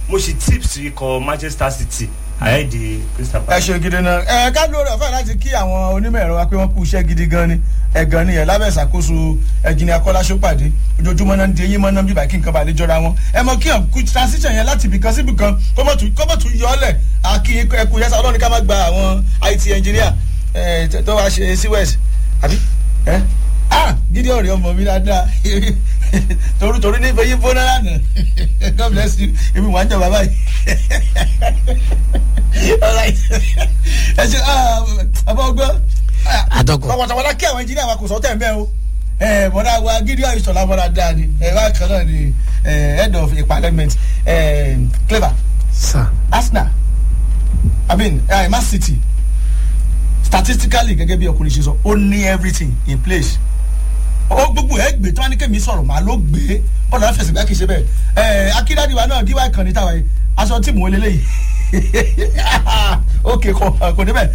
mo ṣe tips ikọ̀ Manchester City ahead the Crystal Palace. ẹ ṣe gidi náà ká lóore ọ̀fẹ́ láti kí àwọn onímọ̀ ẹ̀rọ wa pé wọ́n kú iṣẹ́ gidi gan ni ẹ̀gàn ni ẹ̀ lábẹ́ ìṣàkóso ẹ̀jìnì Akọ́lá Ṣópàdé ojoojúmọ́ náà ń di eyín mọ́ náà bíbá kí nǹkan bá lè jọra wọn ẹ mọ kí ọ̀kú transition yẹn láti ibìkan sí ibìkan kọ́mọ̀tún yọ ọ́lẹ̀ àkí ẹkú yẹsà ọlọ́run ká má gba àwọn IT engineer tó wá ṣe sí west àbí gidi ọ̀rẹ́ ọmọ mi dáadáa torí ní ìfẹ́ yín fóná lánàá God bless you èmi wà ń jọ bàbá yìí ẹ ṣe àbá ọgbọ́n àtọkọ pàpàtàwọlá kí àwọn engineer wa kò sọ tẹ̀ ń bẹ́ o bọ́dá wa gidi àìsàn lábọ́dá dáa ni wá kan náà ni head of parliament clever Arsenal Man City statistically gẹ́gẹ́ bí ọkùnrin ṣe sọ ó ní everything in place ó gbogbo ẹ gbé tí wọn ní kémi sọ̀rọ̀ màá ló gbé bọ́ọ̀lù àfẹsẹ̀ gbá kì í ṣe bẹ́ẹ̀ akíndádìwá náà díwá ìkànnì táwa yìí aṣọ tíìmù wọlé lẹ́yìn ok kò débẹ̀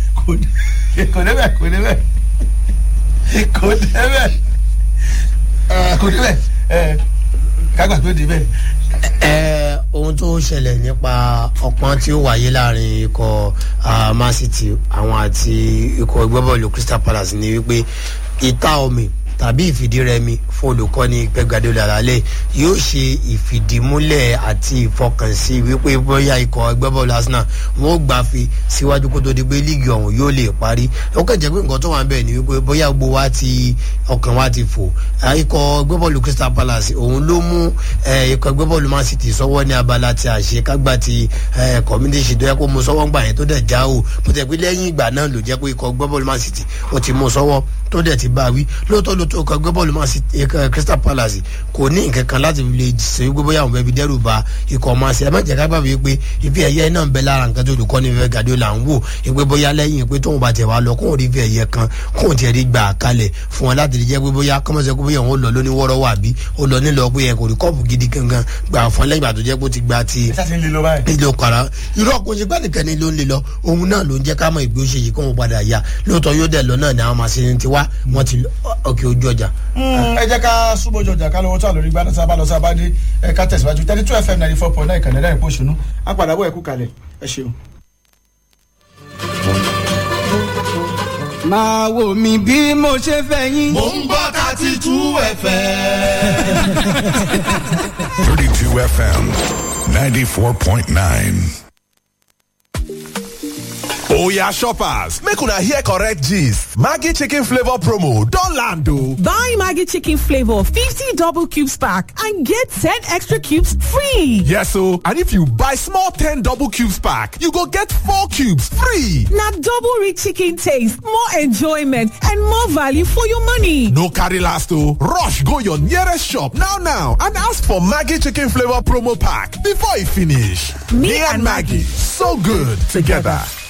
kágbà tó débẹ̀. ohun tó ṣẹlẹ̀ nípa ọ̀pọ̀n tí ó wáyé láàrin ikọ̀ Man City àwọn àti ikọ̀ ìgbẹ́bọ̀lù Crystal Palace ni wípé ìta omi tàbí ìfìdírẹmi fún olùkọ́ni Pep Guardiola lálẹ́ yóò ṣe ìfìdímúlẹ̀ àti ìfọkànsí wípé bóyá ikọ̀ ẹgbẹ́bọ́ọ̀lù Arsenal wọn ó gbàfi síwájú kó tó di pé líìgì ọ̀hún yóò lè parí ó kàn jẹ́ pé nǹkan tó wà ń bẹ̀ ni wípé bóyá gbogbo wa ti ọkàn wa ti fò ikọ̀ ẹgbẹ́bọ́ọ̀lù Crystal Palace òun ló mú ikọ̀ ẹgbẹ́bọ́ọ̀lù Man City sọ́wọ́ ní abala ti àṣekágbá ti community shield tó yẹ kó mú sọ́wọ́ ńgbà yẹn tó dẹ̀ já o bó tẹ̀ pé lẹ́yìn ìgbà náà ló jẹ́ pé ikọ̀ ẹgbẹ́bọ́ọ̀lù Man City ó ti mú sọ́wọ́ tó dẹ̀ ti bá wí lóòótọ́ tó kọ gbé bọ́ọ̀lù Man City Crystal Palace kò ní nǹkan kan láti lè ṣe wípé bóyá àwọn bẹ́ẹ̀ fi dẹ́rù ba ikọ̀ Man City ẹ má jẹ́ ká gbàgbé pé ife ẹ̀yẹ náà ń bẹ lára nǹkan tó olùkọ́ ní Pep Guardiola ń wò pé bóyá lẹ́yìn pé tóun bá tẹ̀ wá lọ kóun rí ife ẹ̀yẹ kan kóun tiẹ̀ rí gbà kalẹ̀ fún wọn láti lè jẹ́ pé bóyá kọ́mọ́sẹ̀ pé bóyá òun lọ lóní wọ́rọ́wọ́ àbí ó lọ nílọ pé ẹ kò rí kọ́ọ̀pù gidi gangan gbà fún lẹ́yìn ìgbà tó jẹ́ pé ó ti gba ti lílo kwara irú ọkùnrin ṣe gbàdìkan ni ló ń lè lọ òun náà ló ń jẹ́ ká mọ̀ ìgbé ó ṣe yìí kóun padà yá lóòótọ́ yóò dẹ̀ lọ náà ni àwọn màsíní ti wá wọ́n ti òkè ojú ọjà. ẹ jẹ́ ká súnmọ́ ojú ọjà ká lọ́wọ́ tó àlórí gbádùn sábà lọ sábà dé ẹ̀ka tẹ̀síwájú 32 FM 94.9 ìkànnì ẹ̀dá ìpòṣùnú apàdàbọ̀ ẹ̀kú kalẹ̀ ẹ ṣeun. máa wò mí bí mo ṣe fẹ́ yín. mo ń gbọ́ 32 FM. 32 FM 94.9. Oya shoppers, make una hear correct gist. Maggi chicken flavor promo don land o. Buy Maggi chicken flavor 50 double cubes pack and get 10 extra cubes free. Yes o, and if you buy small 10 double cubes pack, you go get 4 cubes free. Na double rich chicken taste, more enjoyment and more value for your money. No carry last o. Rush go your nearest shop now and ask for Maggi chicken flavor promo pack before e finish. Me and Maggi, so good together.